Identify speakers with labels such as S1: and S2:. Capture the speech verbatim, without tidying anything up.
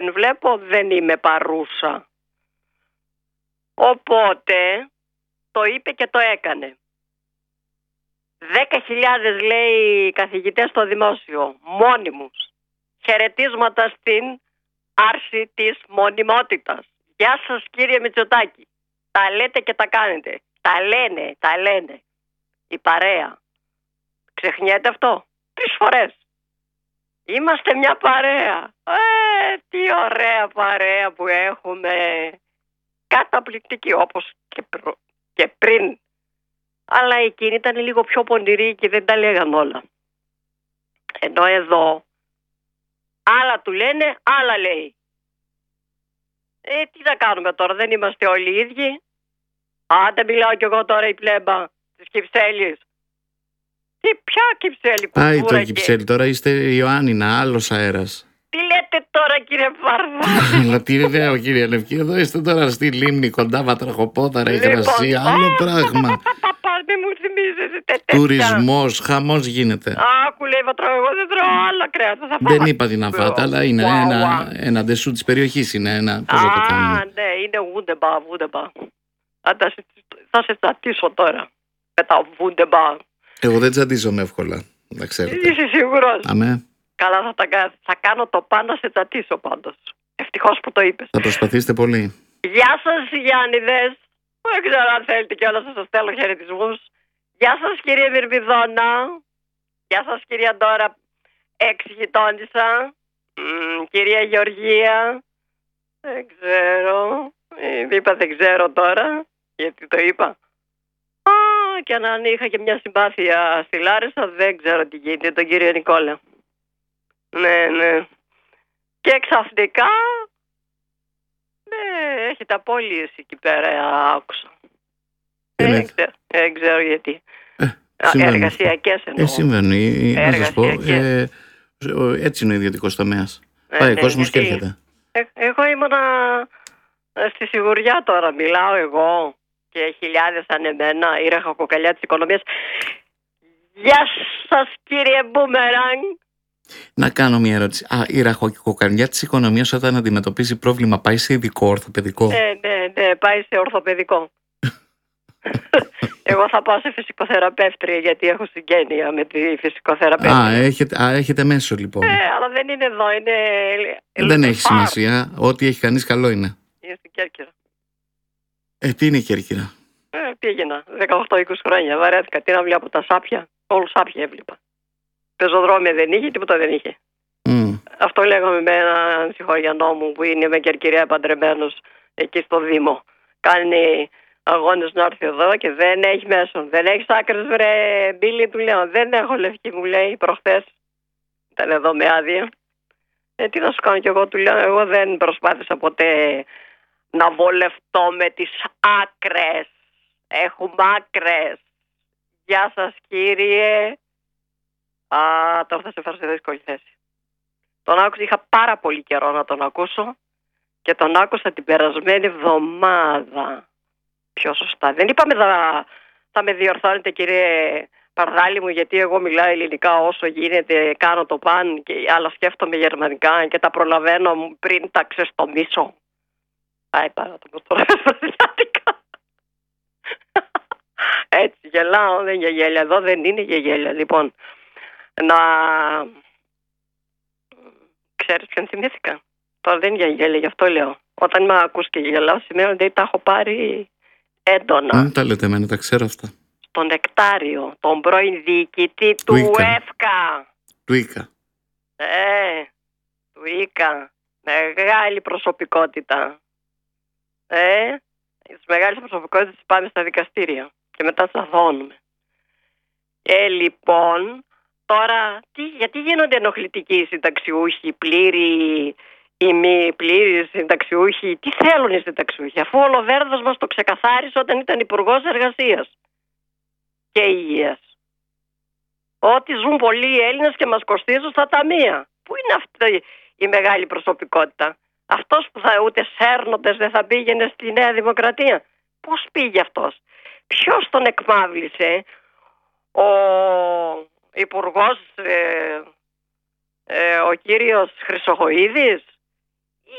S1: δεν βλέπω, δεν είμαι παρούσα. Οπότε το είπε και το έκανε. Δέκα χιλιάδες λέει καθηγητές στο δημόσιο, μόνιμους. Χαιρετίσματα στην άρση της μονιμότητας. Γεια σας κύριε Μητσοτάκη. Τα λέτε και τα κάνετε. Τα λένε, τα λένε. Η παρέα. Ξεχνιέται αυτό. Τρεις φορές. Είμαστε μια παρέα. Ε, τι ωραία παρέα που έχουμε. Καταπληκτική όπως και, προ... και πριν. Αλλά εκείνη ήταν λίγο πιο πονηρή και δεν τα λέγαν όλα. Ενώ εδώ άλλα του λένε, άλλα λέει. Ε, τι να κάνουμε τώρα, δεν είμαστε όλοι οι ίδιοι. Άντε μιλάω κι εγώ τώρα η πλέμπα της Κυψέλης. Τι, ποια Κυψέλη που
S2: Πάει το Κυψέλη, τώρα είστε Ιωάννινα, άλλος αέρας.
S1: Τι λέτε τώρα κύριε Παρδά?
S2: Αλλά τι λέω κύριε Λευκή, εδώ είστε τώρα στη λίμνη κοντά Βατραχοπόδαρα, υγρασία, άλλο πράγμα.
S1: Δεν μου θυμίζετε τέτοια.
S2: Τουρισμός, χαμός γίνεται.
S1: Άκου λέει Βατραχοπόδαρα, εγώ δεν τρώω άλλα κρέατα.
S2: Δεν είπα τι να φάτε, αλλά είναι ένα, ένα ντεσού της περιοχής, είναι ένα, πώς θα το κάνουμε.
S1: Α, ναι, είναι βούντεμπα, βούντεμπα. Θα σε τσατίσω τώρα με τα βούντεμπα.
S2: Εγώ δεν τσατίζομαι εύκολα, να ξέρετε.
S1: Είσαι σίγουρος?
S2: Αμέ.
S1: Καλά, θα, τα, θα κάνω το πάνω, σε τσατίσω πάντως. Ευτυχώς που το είπες.
S2: Θα προσπαθήσετε πολύ.
S1: Γεια σας Γιάννηδες. Δεν ξέρω αν θέλετε κιόλας να σας στέλνω χαιρετισμούς. Γεια σας κύριε Μυρμηδόνα. Γεια σας κυρία Ντόρα, έξι γειτόνισσα. Μ, κυρία Γεωργία. Δεν ξέρω. Ε, είπα δεν ξέρω τώρα. Γιατί το είπα. Α, και αν είχα και μια συμπάθεια στη Λάρισα, δεν ξέρω τι γίνεται, τον κύριο Νικόλα. Ναι, ναι. Και ξαφνικά, ναι, έχετε απώλειες εκεί πέρα, άκουσα.
S2: Ε,
S1: δεν, ξέρω, δεν ξέρω γιατί.
S2: Ε,
S1: Εργασιακές εννοώ.
S2: Ε, συμβαίνει, να σας πω, ε, έτσι είναι ο ιδιωτικός τομέας. Ε, Πάει ναι, κόσμος γιατί, και έρχεται.
S1: Ε, εγώ ήμουνα στη σιγουριά τώρα, μιλάω εγώ. Και χιλιάδες σαν εμένα, η ραχοκοκαλιά της οικονομίας. Γεια σας κύριε Μπούμερανγκ.
S2: Να κάνω μια ερώτηση. Α, η ραχοκοκαλιά της οικονομίας όταν αντιμετωπίζει πρόβλημα πάει σε ειδικό ορθοπαιδικό?
S1: Ναι, ναι, ναι, πάει σε ορθοπαιδικό. Εγώ θα πάω σε φυσικοθεραπεύτρια γιατί έχω συγγένεια με τη φυσικοθεραπεύτρια.
S2: Α, έχετε, α, έχετε μέσο λοιπόν.
S1: Ναι, αλλά δεν είναι εδώ, είναι...
S2: Δεν έχει σημασία, ό,τι έχει κανείς καλό είναι.
S1: Είναι στην Κέρκυρα.
S2: Ε, τι είναι η Κέρκυρα?
S1: Ε, πήγαινα, δεκαοκτώ είκοσι χρόνια, βαρέθηκα, τι να βλέπω τα σάπια, όλους σάπια έβλεπα. Πεζοδρόμια δεν είχε, τίποτα δεν είχε.
S2: Mm.
S1: Αυτό λέγαμε με έναν συγχωριανό μου που είναι με Κερκυρία παντρεμένος εκεί στο Δήμο. Κάνει αγώνες να έρθει εδώ και δεν έχει μέσον. Δεν έχει άκρες βρε Μπίλη, του λέω. Δεν έχω λευκή, μου λέει προχθές. Ήταν εδώ με άδεια. Ε, τι να σου κάνω κι εγώ, του λέω. Εγώ δεν προσπάθησα ποτέ να βολευτώ με τις άκρες. Έχουμε άκρες. Γεια σας κύριε. Α, τώρα θα σε φέρω σε δύσκολη θέση. Τον άκουσα, είχα πάρα πολύ καιρό να τον ακούσω και τον άκουσα την περασμένη εβδομάδα. Πιο σωστά. Δεν είπαμε θα, θα με διορθώνετε κύριε Παρδάλη μου, γιατί εγώ μιλάω ελληνικά όσο γίνεται, κάνω το παν, και, αλλά σκέφτομαι γερμανικά και τα προλαβαίνω πριν τα ξεστομίσω. Άι πάρα το πω τώρα βραδιάτικα. Έτσι γελάω, δεν είναι για γέλια. Εδώ δεν είναι για γέλια. Λοιπόν, να... Ξέρεις ποιον θυμήθηκα? Τώρα δεν είναι για γέλια, γι' αυτό λέω. Όταν με ακούς και γελάω, σημαίνει ότι τα έχω πάρει έντονα.
S2: Δεν τα λέτε εμένα, τα ξέρω αυτά.
S1: Στον Νεκτάριο, τον πρώην διοικητή του ΕΦΚΑ.
S2: Του ΙΚΑ.
S1: Ε, του ΙΚΑ. Μεγάλη προσωπικότητα. Ε, τις μεγάλες προσωπικότητες πάμε στα δικαστήρια και μετά τις αθώνουμε. Ε, λοιπόν, τώρα, τι, γιατί γίνονται ενοχλητικοί οι συνταξιούχοι, πλήρη ή μη πλήρη συνταξιούχοι? Τι θέλουν οι συνταξιούχοι, αφού ο Λοβέρδος μας το ξεκαθάρισε όταν ήταν υπουργός εργασίας και υγείας? Ότι ζουν πολλοί οι Έλληνες και μας κοστίζουν στα ταμεία. Πού είναι αυτή η μεγάλη προσωπικότητα? Αυτός που θα ούτε σέρνοντες δεν θα πήγαινε στη Νέα Δημοκρατία? Πώς πήγε αυτός? Ποιος τον εκμάβλησε? Ο υπουργός, ε, ε, ο κύριος Χρυσοχοΐδης?